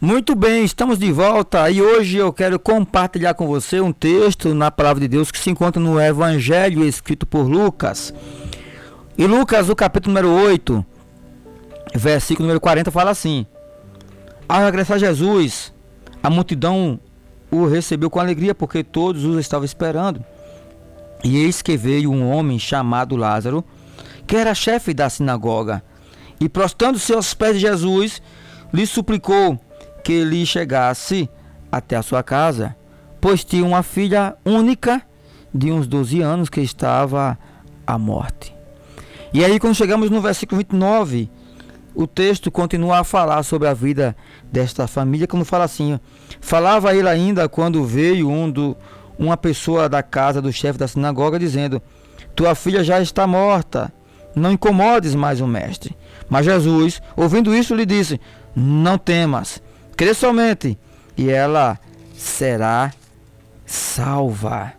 Muito bem, estamos de volta e hoje eu quero compartilhar com você um texto na Palavra de Deus que se encontra no Evangelho escrito por Lucas. E Lucas, o capítulo número 8, versículo número 40, fala assim: Ao regressar Jesus, a multidão o recebeu com alegria, porque todos os estavam esperando. E eis que veio um homem chamado Lázaro, que era chefe da sinagoga, e prostrando-se aos pés de Jesus, lhe suplicou que ele chegasse até a sua casa, pois tinha uma filha única de uns 12 anos que estava à morte. E aí, quando chegamos no versículo 29, o texto continua a falar sobre a vida desta família, como fala assim: falava ele ainda quando veio uma pessoa da casa do chefe da sinagoga, dizendo: tua filha já está morta, não incomodes mais o mestre. Mas Jesus, ouvindo isso, lhe disse: não temas, crê somente, e ela será salva.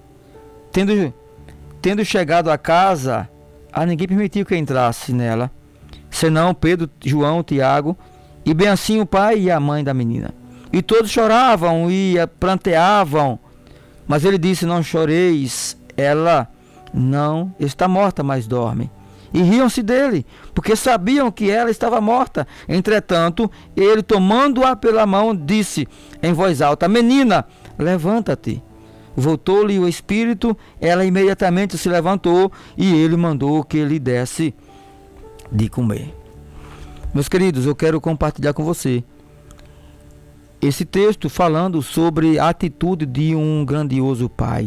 Tendo chegado à casa, a ninguém permitiu que entrasse nela, senão Pedro, João, Tiago, e bem assim o pai e a mãe da menina. E todos choravam e pranteavam. Mas ele disse: não choreis, ela não está morta, mas dorme. E riam-se dele, porque sabiam que ela estava morta. Entretanto, ele, tomando-a pela mão, disse em voz alta: menina, levanta-te. Voltou-lhe o espírito, ela imediatamente se levantou, e ele mandou que lhe desse de comer. Meus queridos, eu quero compartilhar com você esse texto falando sobre a atitude de um grandioso pai.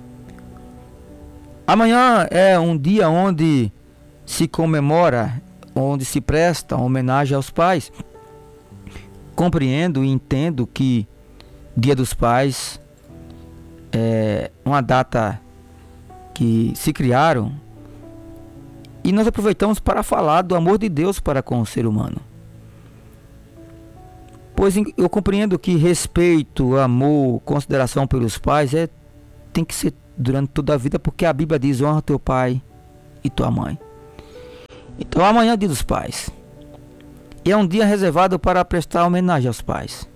Amanhã é um dia onde se comemora, onde se presta homenagem aos pais. Compreendo e entendo que Dia dos Pais é uma data que se criaram e nós aproveitamos para falar do amor de Deus para com o ser humano. Pois eu compreendo que respeito, amor, consideração pelos pais tem que ser durante toda a vida, porque a Bíblia diz: honra teu pai e tua mãe. Então amanhã é Dia dos Pais. E é um dia reservado para prestar homenagem aos pais.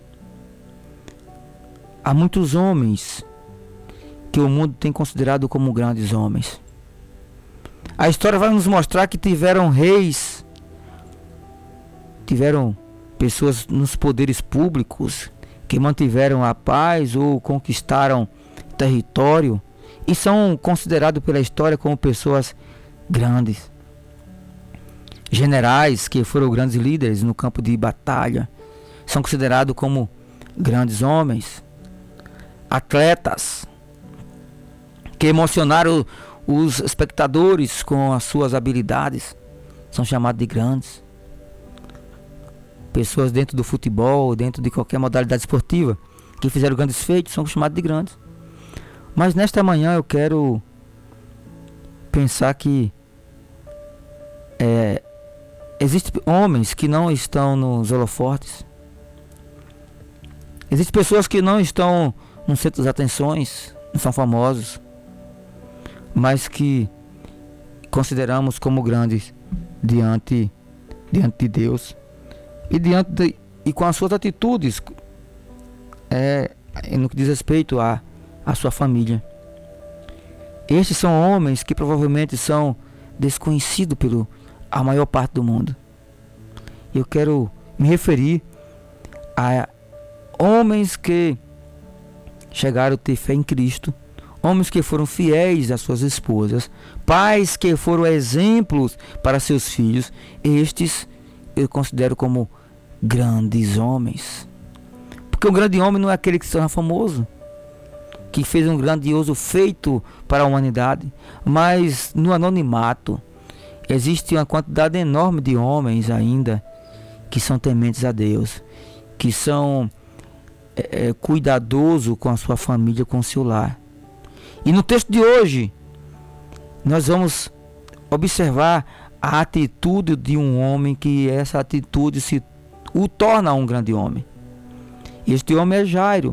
Há muitos homens que o mundo tem considerado como grandes homens. A história vai nos mostrar que tiveram reis, tiveram pessoas nos poderes públicos que mantiveram a paz ou conquistaram território e são considerados pela história como pessoas grandes. Generais que foram grandes líderes no campo de batalha são considerados como grandes homens. Atletas que emocionaram os espectadores com as suas habilidades são chamados de grandes. Pessoas dentro do futebol, dentro de qualquer modalidade esportiva, que fizeram grandes feitos, são chamados de grandes. Mas nesta manhã eu quero pensar que existem homens que não estão nos holofotes. Existem pessoas que não estão no centro das atenções, não são famosos, mas que consideramos como grandes diante de Deus e com as suas atitudes no que diz respeito à sua família. Estes são homens que provavelmente são desconhecidos pela maior parte do mundo. Eu quero me referir a homens que chegaram a ter fé em Cristo, homens que foram fiéis às suas esposas, pais que foram exemplos para seus filhos. Estes eu considero como grandes homens. Porque um grande homem não é aquele que se torna famoso, que fez um grandioso feito para a humanidade, mas no anonimato existe uma quantidade enorme de homens ainda que são tementes a Deus, que são cuidadosos com a sua família, com o seu lar. E no texto de hoje nós vamos observar a atitude de um homem, que essa atitude o torna um grande homem. Este homem é Jairo.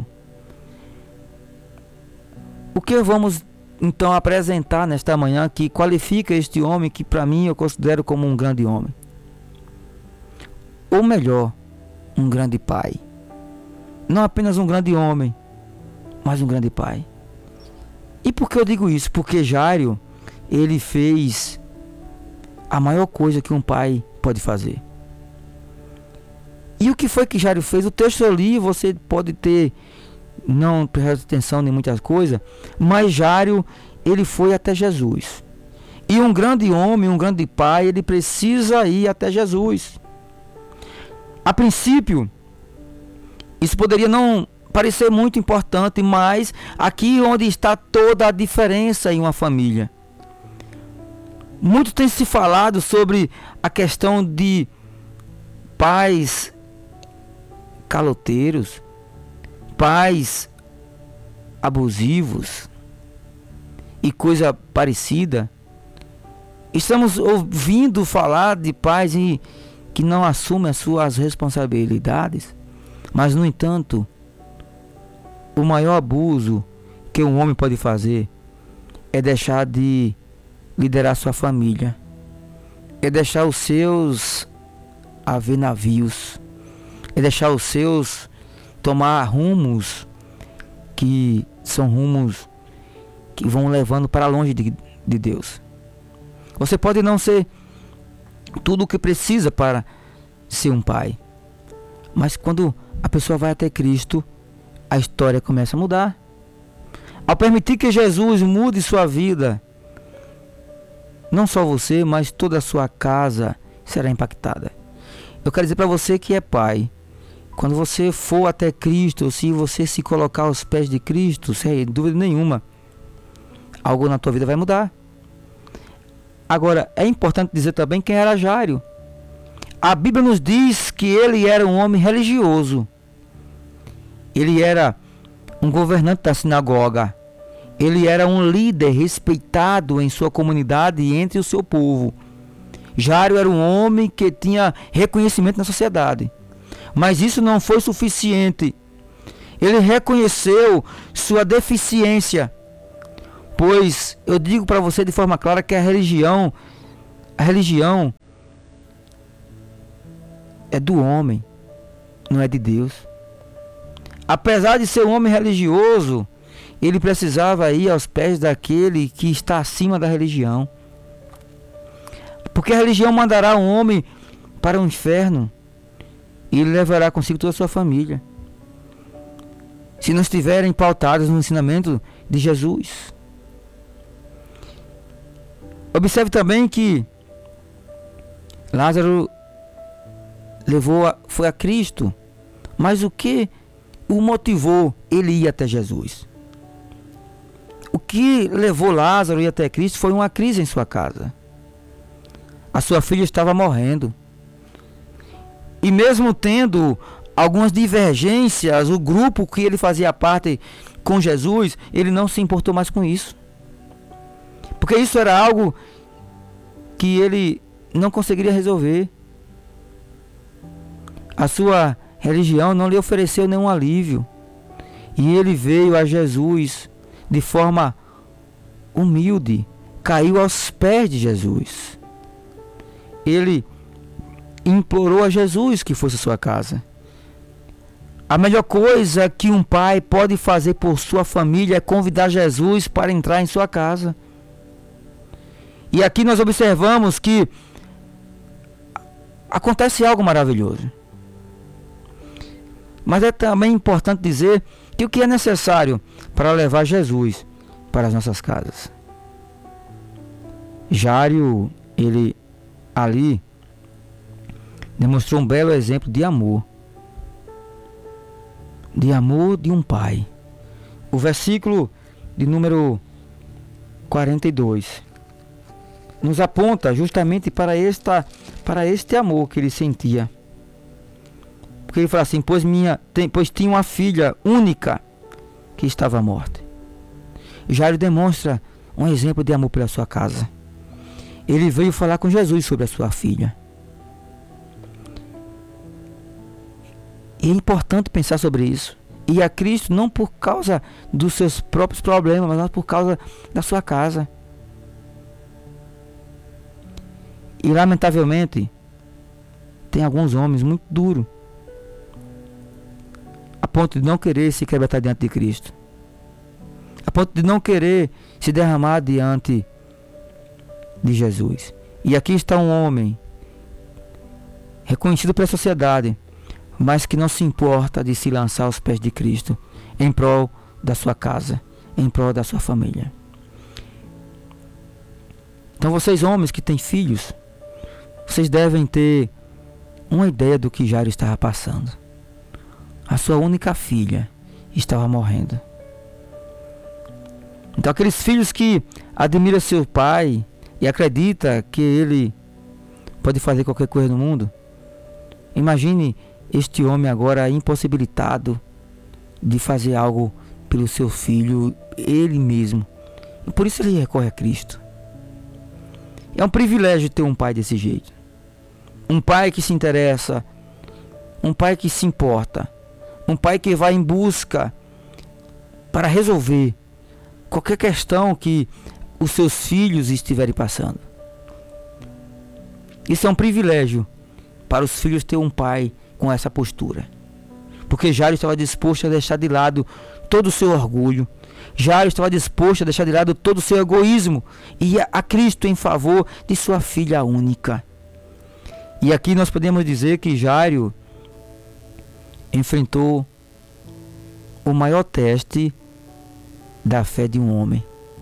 O que vamos então apresentar nesta manhã que qualifica este homem, que para mim eu considero como um grande homem? Ou melhor, um grande pai. não apenas um grande homem, mas um grande pai. E por que eu digo isso? Porque Jairo, ele fez a maior coisa que um pai pode fazer. E o que foi que Jairo fez? O texto eu li, você pode ter não prestado atenção em muitas coisas, mas Jairo, ele foi até Jesus. E um grande homem, um grande pai, ele precisa ir até Jesus. A princípio, isso poderia não parecer muito importante, mas aqui onde está toda a diferença em uma família. Muito tem se falado sobre a questão de pais caloteiros, pais abusivos e coisa parecida. Estamos ouvindo falar de pais que não assumem as suas responsabilidades, mas no entanto, o maior abuso que um homem pode fazer é deixar de liderar sua família, é deixar os seus a ver navios, é deixar os seus tomar rumos que são rumos que vão levando para longe de Deus. Você pode não ser tudo o que precisa para ser um pai, mas quando a pessoa vai até Cristo, a história começa a mudar. Ao permitir que Jesus mude sua vida, não só você, mas toda a sua casa será impactada. Eu quero dizer para você que é pai, quando você for até Cristo, se você se colocar aos pés de Cristo, sem dúvida nenhuma, algo na tua vida vai mudar. Agora, é importante dizer também quem era Jairo. A Bíblia nos diz que ele era um homem religioso. Ele era um governante da sinagoga. Ele era um líder respeitado em sua comunidade e entre o seu povo. Jairo era um homem que tinha reconhecimento na sociedade. Mas isso não foi suficiente. Ele reconheceu sua deficiência. Pois eu digo para você de forma clara que a religião é do homem, não é de Deus. Apesar de ser um homem religioso, ele precisava ir aos pés daquele que está acima da religião. Porque a religião mandará um homem para o inferno e ele levará consigo toda a sua família, se não estiverem pautados no ensinamento de Jesus. Observe também que Lázaro foi a Cristo, mas o que o motivou ele ir até Jesus? O que levou Lázaro a ir até Cristo foi uma crise em sua casa. A sua filha estava morrendo. E mesmo tendo algumas divergências, o grupo que ele fazia parte com Jesus, ele não se importou mais com isso. Porque isso era algo que ele não conseguiria resolver. A sua religião não lhe ofereceu nenhum alívio. E ele veio a Jesus de forma humilde, caiu aos pés de Jesus. Ele implorou a Jesus que fosse à sua casa. A melhor coisa que um pai pode fazer por sua família é convidar Jesus para entrar em sua casa. E aqui nós observamos que acontece algo maravilhoso. Mas é também importante dizer que o que é necessário para levar Jesus para as nossas casas. Jairo, ele ali demonstrou um belo exemplo de amor. De amor de um pai. O versículo de número 42 nos aponta justamente para este amor que ele sentia. Porque ele fala assim, pois tinha uma filha única que estava morta. Jairo demonstra um exemplo de amor pela sua casa. Ele veio falar com Jesus sobre a sua filha. E é importante pensar sobre isso. E a Cristo não por causa dos seus próprios problemas, mas por causa da sua casa. E lamentavelmente, tem alguns homens muito duros. a ponto de não querer se quebrantar diante de Cristo, a ponto de não querer se derramar diante de Jesus. E aqui está um homem reconhecido pela sociedade, mas que não se importa de se lançar aos pés de Cristo em prol da sua casa, em prol da sua família. Então vocês homens que têm filhos, vocês devem ter uma ideia do que Jairo estava passando. A sua única filha estava morrendo. Então aqueles filhos que admiram seu pai e acreditam que ele pode fazer qualquer coisa no mundo, imagine este homem agora impossibilitado de fazer algo pelo seu filho, ele mesmo. E por isso ele recorre a Cristo. É um privilégio ter um pai desse jeito. Um pai que se interessa, um pai que se importa, um pai que vai em busca para resolver qualquer questão que os seus filhos estiverem passando. Isso é um privilégio para os filhos ter um pai com essa postura. Porque Jairo estava disposto a deixar de lado todo o seu orgulho. Jairo estava disposto a deixar de lado todo o seu egoísmo e ia a Cristo em favor de sua filha única. E aqui nós podemos dizer que Jairo enfrentou o maior teste da fé de um homem.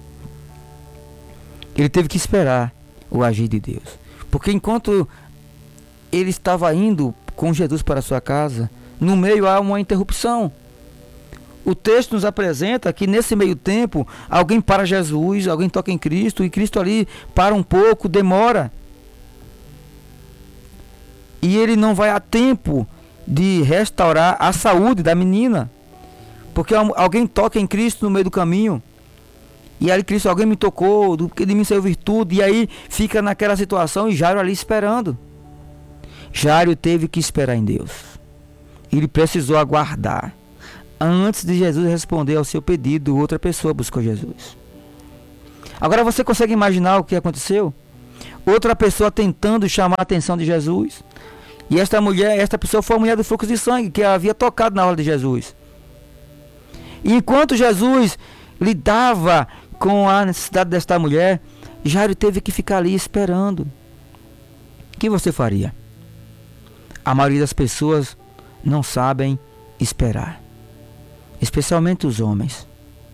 Ele teve que esperar o agir de Deus. Porque enquanto ele estava indo com Jesus para sua casa, no meio há uma interrupção. O texto nos apresenta que nesse meio tempo, alguém para Jesus, alguém toca em Cristo, e Cristo ali para um pouco, demora. E ele não vai a tempo de restaurar a saúde da menina. Porque alguém toca em Cristo no meio do caminho. E aí Cristo, alguém me tocou, porque de mim saiu virtude. E aí fica naquela situação e Jairo ali esperando. Jairo teve que esperar em Deus. Ele precisou aguardar. Antes de Jesus responder ao seu pedido, outra pessoa buscou Jesus. Agora você consegue imaginar o que aconteceu? Outra pessoa tentando chamar a atenção de Jesus. E esta pessoa foi a mulher do fluxo de sangue, que havia tocado na hora de Jesus. E enquanto Jesus lidava com a necessidade desta mulher, Jairo teve que ficar ali esperando. O que você faria? A maioria das pessoas não sabem esperar, especialmente os homens.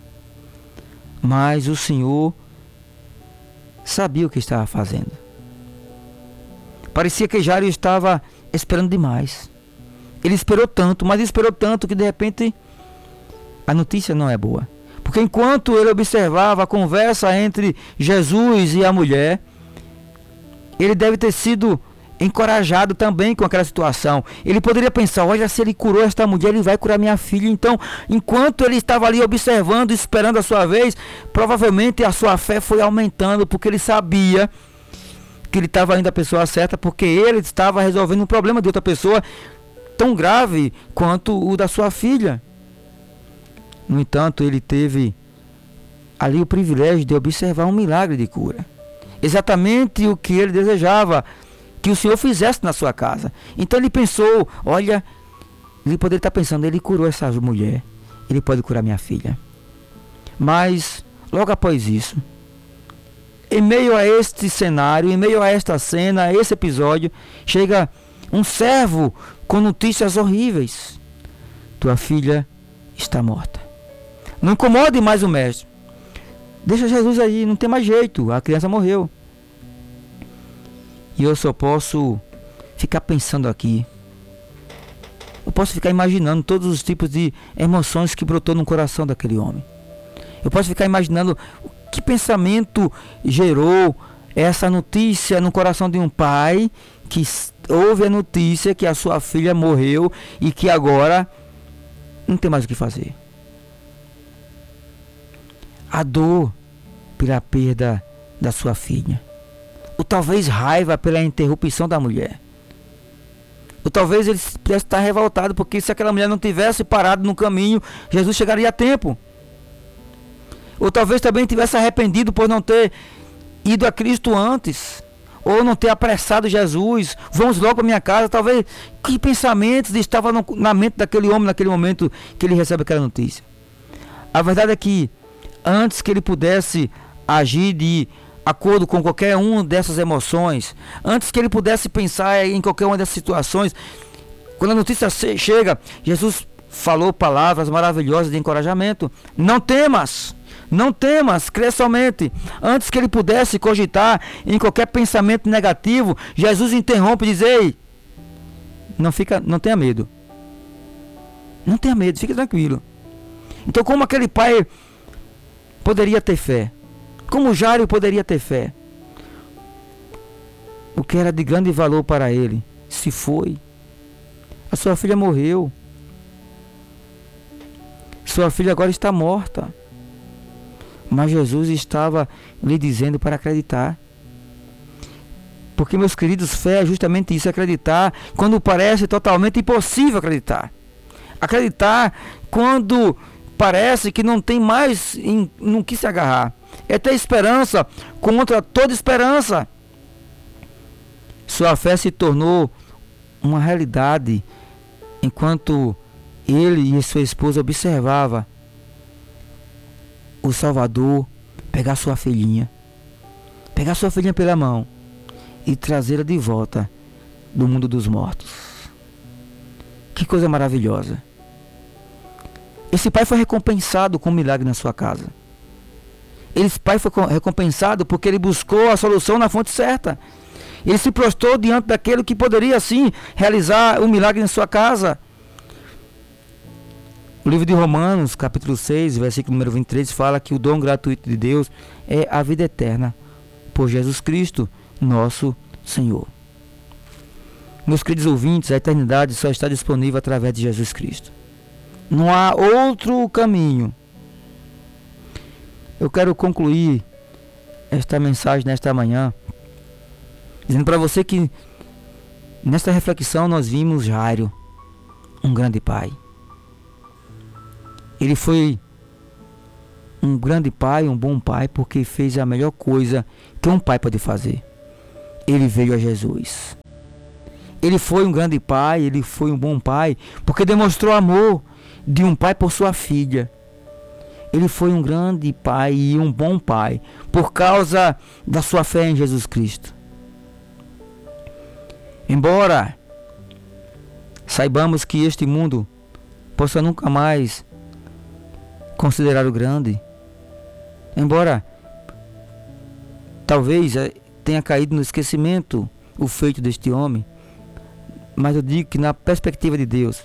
Mas o Senhor sabia o que estava fazendo. Parecia que Jairo estava esperando demais. Ele esperou tanto, mas esperou tanto que de repente a notícia não é boa. Porque enquanto ele observava a conversa entre Jesus e a mulher, ele deve ter sido encorajado também com aquela situação. Ele poderia pensar, olha, se ele curou esta mulher, ele vai curar minha filha. Então, enquanto ele estava ali observando, esperando a sua vez, provavelmente a sua fé foi aumentando, porque ele sabia que ele estava indo à pessoa certa, porque ele estava resolvendo um problema de outra pessoa tão grave quanto o da sua filha. No entanto, ele teve ali o privilégio de observar um milagre de cura. Exatamente o que ele desejava que o Senhor fizesse na sua casa. Então ele pensou, olha, ele poderia estar pensando, ele curou essa mulher, ele pode curar minha filha. Mas, logo após isso, em meio a este cenário, em meio a esta cena, a esse episódio, chega um servo com notícias horríveis. Tua filha está morta. Não incomode mais o mestre. Deixa Jesus aí, não tem mais jeito, a criança morreu. E eu só posso ficar pensando aqui. Eu posso ficar imaginando todos os tipos de emoções que brotou no coração daquele homem. Eu posso ficar imaginando que pensamento gerou essa notícia no coração de um pai que ouve a notícia que a sua filha morreu e que agora não tem mais o que fazer. A dor pela perda da sua filha. Ou talvez raiva pela interrupção da mulher. Ou talvez ele pudesse estar revoltado porque se aquela mulher não tivesse parado no caminho, Jesus chegaria a tempo. Ou talvez também tivesse arrependido por não ter ido a Cristo antes. ou não ter apressado Jesus, vamos logo para minha casa. Talvez, que pensamentos estavam na mente daquele homem naquele momento que ele recebe aquela notícia. A verdade é que antes que ele pudesse agir de acordo com qualquer uma dessas emoções, antes que ele pudesse pensar em qualquer uma dessas situações, quando a notícia chega, Jesus falou palavras maravilhosas de encorajamento. Não temas, não temas, crê somente. Antes que ele pudesse cogitar em qualquer pensamento negativo, Jesus interrompe e diz: ei, não tenha medo. Não tenha medo, fique tranquilo. Então, como aquele pai poderia ter fé? Como Jairo poderia ter fé? O que era de grande valor para ele se foi. A sua filha morreu. Sua filha agora está morta. Mas Jesus estava lhe dizendo para acreditar. Porque, meus queridos, fé é justamente isso, acreditar quando parece totalmente impossível acreditar. Acreditar quando parece que não tem mais no que se agarrar. É ter esperança contra toda esperança. Sua fé se tornou uma realidade enquanto ele e sua esposa observavam o Salvador pegar sua filhinha pela mão e trazê-la de volta do mundo dos mortos. Que coisa maravilhosa. Esse pai foi recompensado com um milagre na sua casa. Esse pai foi recompensado porque ele buscou a solução na fonte certa. Ele se prostrou diante daquele que poderia sim realizar um milagre em sua casa. O livro de Romanos, capítulo 6, versículo número 23, fala que o dom gratuito de Deus é a vida eterna por Jesus Cristo, nosso Senhor. Meus queridos ouvintes, a eternidade só está disponível através de Jesus Cristo. Não há outro caminho. Eu quero concluir esta mensagem nesta manhã dizendo para você que nesta reflexão nós vimos Jairo, um grande pai. Ele foi um grande pai, um bom pai, porque fez a melhor coisa que um pai pode fazer. Ele veio a Jesus. Ele foi um grande pai, ele foi um bom pai, porque demonstrou amor de um pai por sua filha. Ele foi um grande pai e um bom pai, por causa da sua fé em Jesus Cristo. Embora saibamos que este mundo possa nunca mais considerar o grande, embora talvez tenha caído no esquecimento o feito deste homem, mas eu digo que na perspectiva de Deus,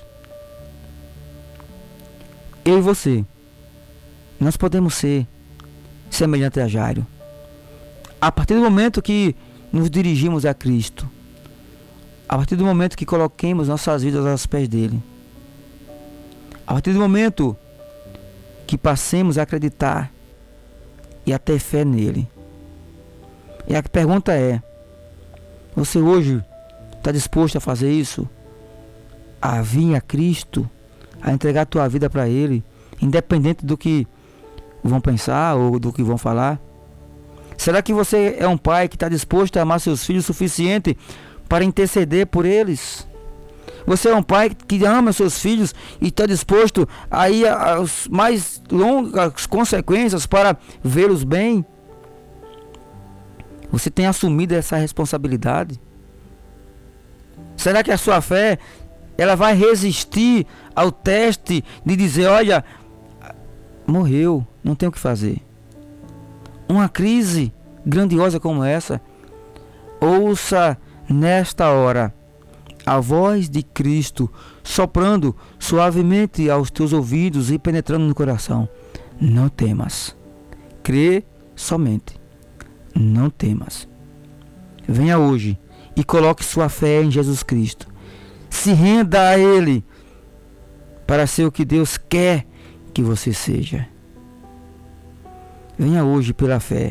eu e você, nós podemos ser semelhantes a Jairo. A partir do momento que nos dirigimos a Cristo, a partir do momento que coloquemos nossas vidas aos pés dele, a partir do momento que passemos a acreditar e a ter fé nele. E a pergunta é: você hoje está disposto a fazer isso? A vir a Cristo, a entregar a tua vida para ele, independente do que vão pensar ou do que vão falar? Será que você é um pai que está disposto a amar seus filhos o suficiente para interceder por eles? Você é um pai que ama seus filhos e está disposto a ir às mais longas consequências para vê-los bem? Você tem assumido essa responsabilidade? Será que a sua fé ela vai resistir ao teste de dizer: olha, morreu, não tem o que fazer? Uma crise grandiosa como essa, ouça nesta hora a voz de Cristo soprando suavemente aos teus ouvidos e penetrando no coração: não temas, crê somente, não temas. Venha hoje e coloque sua fé em Jesus Cristo. Se renda a Ele para ser o que Deus quer que você seja. Venha hoje pela fé.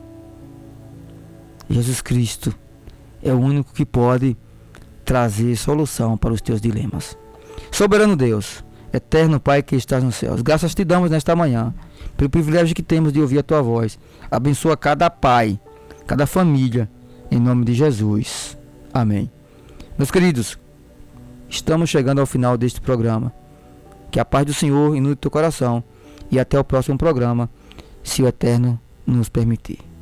Jesus Cristo é o único que pode trazer solução para os teus dilemas. Soberano Deus, eterno Pai que estás nos céus, graças te damos nesta manhã pelo privilégio que temos de ouvir a tua voz. Abençoa cada pai, cada família em nome de Jesus. Amém. Meus queridos, estamos chegando ao final deste programa. Que a paz do Senhor inunde teu coração. E até o próximo programa, se o Eterno nos permitir.